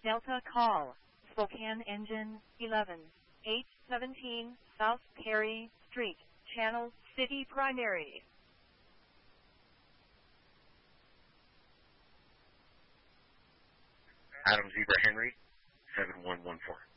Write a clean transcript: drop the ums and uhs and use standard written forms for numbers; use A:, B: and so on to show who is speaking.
A: Delta call, Spokane Engine 11, 817 South Perry Street, Channel City Primary.
B: Adam Zebra Henry, 7114.